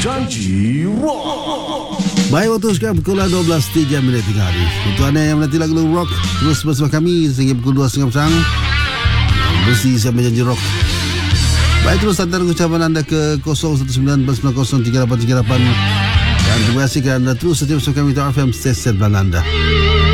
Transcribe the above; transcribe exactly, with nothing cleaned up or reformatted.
Janji Rock. Baik, waktu sekarang pukul dua belas tiga minit tengah hari. Untuk anda yang menanti lagu rock, terus bersama kami sehingga pukul dua tiga puluh petang. Mesti sampai Janji Rock. Baik, terus hantar ucapan anda ke kosong satu sembilan sembilan kosong tiga lapan tiga lapan. Dan terima kasih kerana terus setia bersama kami di F M Stesen Belanda.